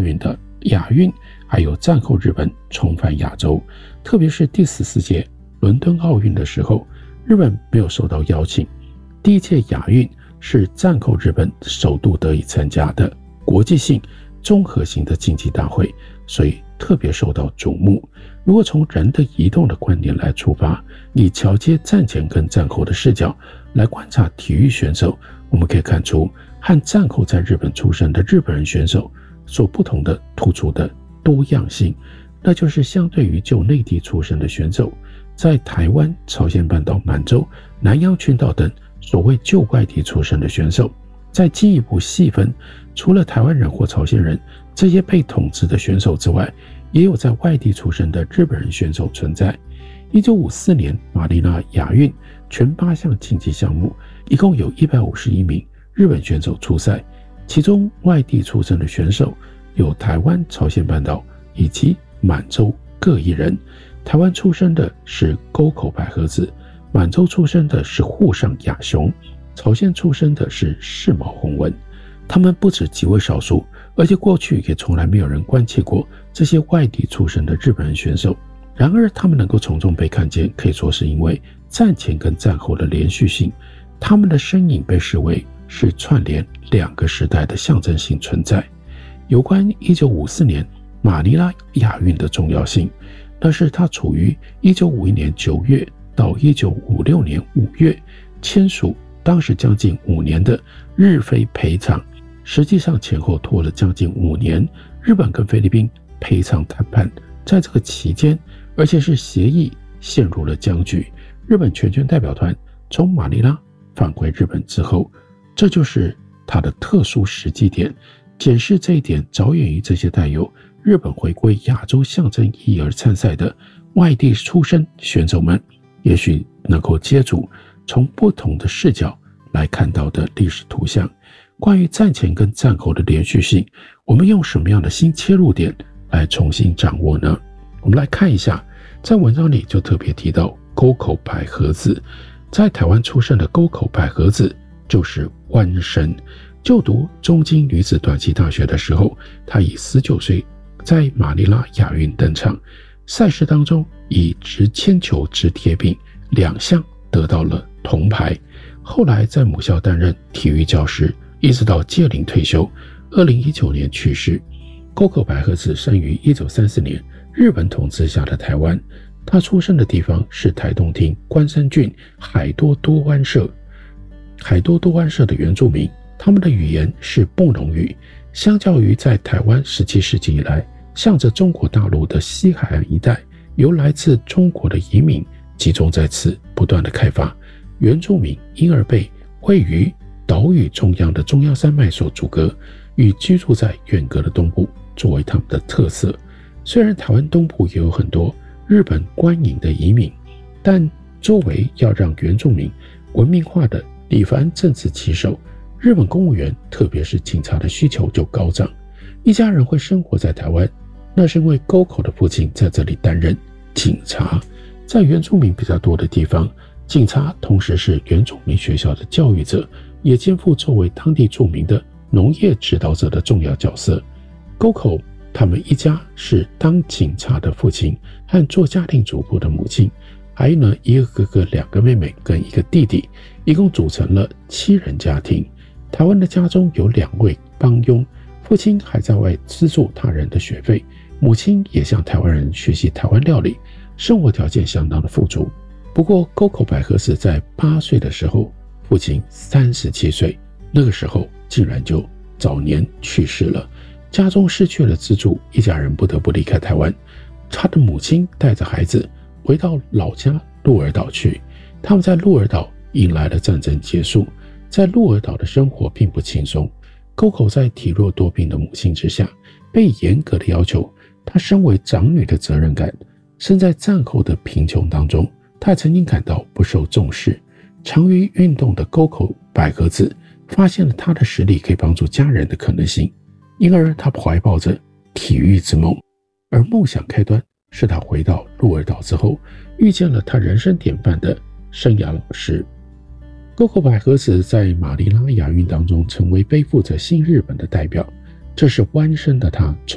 运的亚运，还有战后日本重返亚洲，特别是第14届伦敦奥运的时候，日本没有受到邀请。第一届亚运是战后日本首度得以参加的国际性综合型的竞技大会，所以特别受到瞩目。如果从人的移动的观点来出发，以桥接战前跟战后的视角来观察体育选手，我们可以看出和战后在日本出生的日本人选手所不同的突出的多样性，那就是相对于就内地出生的选手，在台湾、朝鲜半岛、满洲、南洋群岛等所谓就外地出生的选手，再进一步细分，除了台湾人或朝鲜人这些被统治的选手之外，也有在外地出生的日本人选手存在。1954年马尼拉亚运全8项竞技项目，一共有151名日本选手出赛，其中外地出生的选手有台湾、朝鲜半岛以及满洲各一人。台湾出生的是沟口百合子，满洲出生的是户上雅雄，朝鲜出生的是世毛弘文。他们不止极为少数，而且过去也从来没有人关切过这些外地出生的日本人选手。然而他们能够从中被看见，可以说是因为战前跟战后的连续性，他们的身影被视为是串联2个时代的象征性存在。有关1954年马尼拉亚运的重要性，那是它处于1951年9月到1956年5月签署当时将近5年的日菲赔偿，实际上前后拖了将近5年。日本跟菲律宾赔偿谈判在这个期间，而且是协议陷入了僵局。日本全权代表团从马尼拉返回日本之后，这就是它的特殊时机点。检视这一点，着眼于这些带有日本回归亚洲象征意义而参赛的外地出身选手们，也许能够接触从不同的视角来看到的历史图像。关于战前跟战后的连续性，我们用什么样的新切入点来重新掌握呢？我们来看一下，在文章里就特别提到沟口百合子。在台湾出生的沟口百合子就是湾生。就读中京女子短期大学的时候，她以19岁在马尼拉亚运登场，赛事当中以直铅球、直铁饼2项得到了铜牌。后来在母校担任体育教师，一直到届龄退休，2019年去世。沟口百合子生于1934年日本统治下的台湾，她出生的地方是台东町关山郡海多多湾社。海多多湾社的原住民，他们的语言是布农语。相较于在台湾17世纪以来向着中国大陆的西海岸一带，由来自中国的移民集中在此不断的开发，原住民因而被位于岛屿中央的中央山脉所阻隔，与居住在远隔的东部作为他们的特色。虽然台湾东部也有很多日本官营的移民，但作为要让原住民文明化的理番政治旗手，日本公务员特别是警察的需求就高涨。一家人会生活在台湾，那是因为沟口的父亲在这里担任警察。在原住民比较多的地方，警察同时是原住民学校的教育者，也肩负作为当地著名的农业指导者的重要角色。沟口他们一家是当警察的父亲和做家庭主妇的母亲，还有呢一个哥哥、2个妹妹跟一个弟弟，一共组成了7人家庭。台湾的家中有2位帮佣，父亲还在外资助他人的学费，母亲也向台湾人学习台湾料理，生活条件相当的富足。不过沟口百合子在8岁的时候，父亲37岁，那个时候竟然就早年去世了。家中失去了资助，一家人不得不离开台湾。他的母亲带着孩子回到老家鹿儿岛去。他们在鹿儿岛迎来了战争结束，在鹿儿岛的生活并不轻松。沟口在体弱多病的母亲之下，被严格的要求她身为长女的责任感。身在战后的贫穷当中，她曾经感到不受重视。常于运动的沟口百合子发现了她的实力可以帮助家人的可能性，因而她怀抱着体育之梦。而梦想开端是她回到鹿儿岛之后，遇见了她人生典范的生涯老师。沟口百合子在马尼拉亚运当中成为背负着新日本的代表，这是湾生的她